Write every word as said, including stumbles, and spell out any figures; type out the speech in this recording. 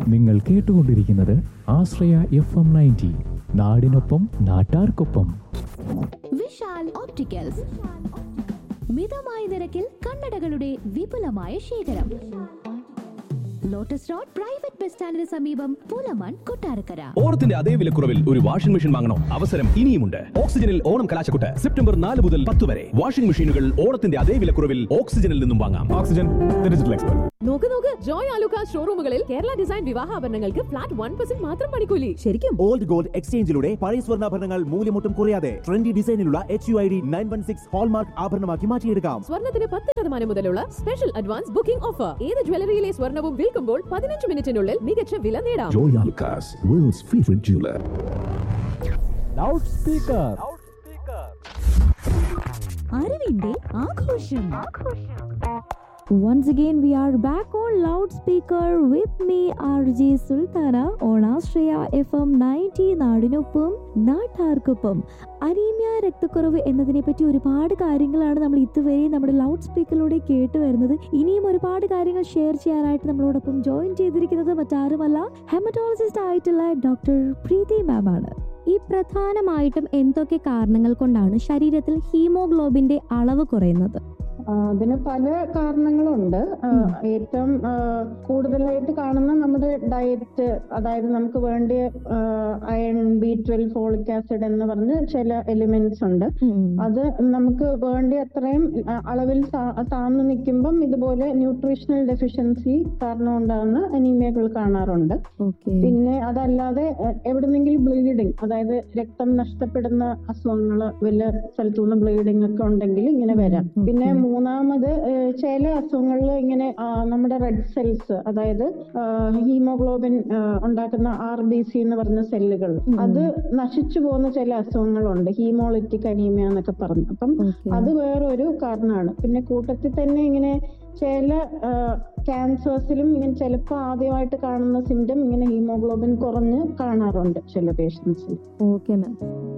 നിങ്ങൾ കേട്ടുകൊണ്ടിരിക്കുന്നത് ആശ്രയ F M ninety, നാടിനൊപ്പം നാട്ടാർക്കൊപ്പം. വിശാൽ ഓപ്റ്റിക്കൽസ്, മിതമായ നിരക്കിൽ കണ്ണടകളുടെ വിപുലമായ ശേഖരം. ലോട്ടസ് റോഡ് പ്രൈവറ്റ് ബസ് സ്റ്റാൻഡിന് സമീപം, പൂലമൺ, കൊട്ടാരക്കര. ഓണത്തിന്റെ അതേ വിലക്കുറവിൽ ഒരു വാഷിംഗ് മെഷീൻ വാങ്ങണോ? അവസരം ഇനിയുമുണ്ട്. ഓക്സിജനിൽ ഓണം കലാശക്കൊട്ട് സെപ്റ്റംബർ നാല് മുതൽ പത്ത് വരെ. വാഷിംഗ് മെഷീനുകൾ ഓണത്തിന്റെ അതേ വിലക്കുറവിൽ ഓക്സിജനിൽ നിന്നും വാങ്ങാം. Oxygen digital expert. നോക്ക് നോക്ക്, Joy Alukka ഷോറൂമുകളിൽ Kerala design വിവാഹാഭരണങ്ങൾക്ക് flat one percent മാത്രം പണിക്കൂലി. ശരിക്കും ഓൾഡ് ഗോൾഡ് എക്സ്ചേഞ്ചിലൂടെ പഴയ സ്വർണ്ണാഭരണങ്ങൾ മൂല്യമൊട്ടും കുറയാതെ trendy ഡിസൈനിലുള്ള H U I D nine one six hallmark ആഭരണമാക്കി മാറ്റിയെടുക്കാം. സ്വർണ്ണത്തിന് പത്ത് ശതമാനം മുതലുള്ള സ്പെഷ്യൽ അഡ്വാൻസ് ബുക്കിംഗ് ഓഫർ. ഏത് ജ്വല്ലറിയിലെ സ്വർണ്ണവും വിൽക്കുമ്പോൾ പതിനഞ്ച് മിനിറ്റിനുള്ളിൽ മികച്ച വില നേടാം. Joy Alucas, world's favorite jeweler. Loud speaker. അറിവിന്റെ ആഘോഷം. Once again we are back on loudspeaker with me R J Sultana on Astraya F M ninety, നാടിനൊപ്പം നാട്ടാർക്കൊപ്പം. അനീമിയ, രക്തക്കുറവ് എന്നതിനെ പറ്റി ഒരുപാട് കാര്യങ്ങളാണ് നമ്മൾ ഇതുവരെ നമ്മുടെ ലൗഡ് സ്പീക്കറിലൂടെ കേട്ട് വരുന്നത്. ഇനിയും ഒരുപാട് കാര്യങ്ങൾ ഷെയർ ചെയ്യാനായിട്ട് നമ്മളോടൊപ്പം ജോയിൻ ചെയ്തിരിക്കുന്നത് മറ്റാരുമല്ല, ഹെമറ്റോളജിസ്റ്റ് ആയിട്ടുള്ള ഡോക്ടർ പ്രീതി മാം ആണ്. ഈ പ്രധാനമായിട്ടും എന്തൊക്കെ കാരണങ്ങൾ കൊണ്ടാണ് ശരീരത്തിൽ ഹീമോഗ്ലോബിന്റെ അളവ് കുറയുന്നത്? അതിന് പല കാരണങ്ങളുണ്ട്. ഏറ്റവും കൂടുതലായിട്ട് കാണുന്ന നമ്മുടെ ഡയറ്റ്, അതായത് നമുക്ക് വേണ്ടിയ iron, B twelve, folic acid എന്ന് പറഞ്ഞ് ചില എലിമെന്റ്സ് ഉണ്ട്. അത് നമുക്ക് വേണ്ടിയ അത്രയും അളവിൽ താന്നു നിൽക്കുമ്പം ഇതുപോലെ ന്യൂട്രീഷണൽ ഡെഫിഷ്യൻസി കാരണം ഉണ്ടാകുന്ന അനീമിയകൾ കാണാറുണ്ട്. പിന്നെ അതല്ലാതെ എവിടെന്നെങ്കിലും ബ്ലീഡിങ്, അതായത് രക്തം നഷ്ടപ്പെടുന്ന അസുഖങ്ങൾ, വല്ല സ്ഥലത്തുനിന്ന് ബ്ലീഡിങ് ഒക്കെ ഉണ്ടെങ്കിൽ ഇങ്ങനെ വരാം. പിന്നെ മൂന്നാമത് ചില അസുഖങ്ങളിൽ ഇങ്ങനെ നമ്മുടെ റെഡ് സെൽസ്, അതായത് ഹീമോഗ്ലോബിൻ ഉണ്ടാക്കുന്ന ആർ ബി സി എന്ന് പറഞ്ഞ സെല്ലുകൾ, അത് നശിച്ചു പോകുന്ന ചില അസുഖങ്ങളുണ്ട്, ഹീമോളിറ്റിക് അനീമിയ എന്നൊക്കെ പറഞ്ഞു. അപ്പം അത് വേറൊരു കാരണമാണ്. പിന്നെ കൂട്ടത്തിൽ തന്നെ ഇങ്ങനെ ചില ക്യാൻസേഴ്സിലും ഇങ്ങനെ ചിലപ്പോൾ ആദ്യമായിട്ട് കാണുന്ന സിംറ്റം ഇങ്ങനെ ഹീമോഗ്ലോബിൻ കുറഞ്ഞ് കാണാറുണ്ട് ചില പേഷ്യൻസിൽ. Okay ma'am.